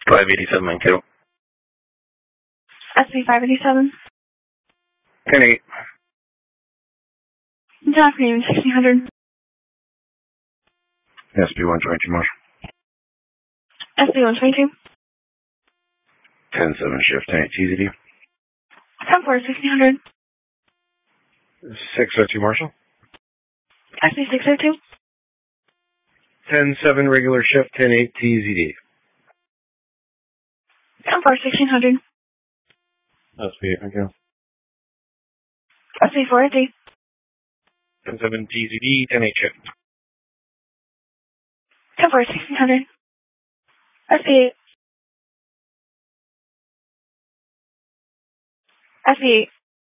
587 Mankato. SB 587. 10-8. Dock name 1600. SB 122 Marshall. SB 122. 10-7 shift 10-8 TZD. 10-4 1600. 602 Marshall. SB 602. 10-7 regular shift 10-8 TZD. 10-4 1600. SB 8 Mankato. SB 480. 10-7 TZD 10-8 shift. 10-4 1600. SB 8. SB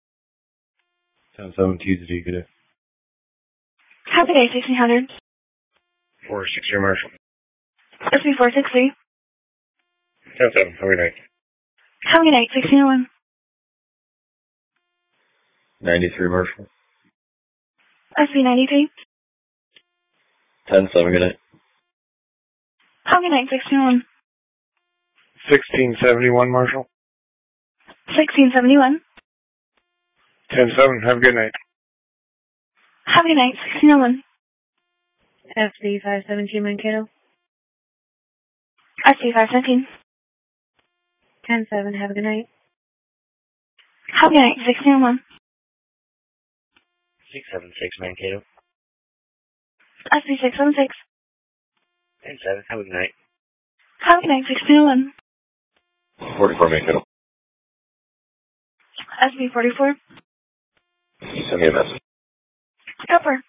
8. 10-7 TZD good day. Happy day 1600. 460 Marshall. SB 460. 10-7 have a good night. Have a good night 1601. 93 Marshall. SB 93. 10-7 good night. Have a good night 1601. 1671 Marshall. 1671. 10-7 have a good night. Have a good night 1601. SB 517 Mankato. SB 517. 10-7, have a good night. Have a good night 1601. 676 Mankato. SB 676. 10-7 have a good night. Have a good night 1601. 44 Mankato. SB 44. Send me a message. Copper.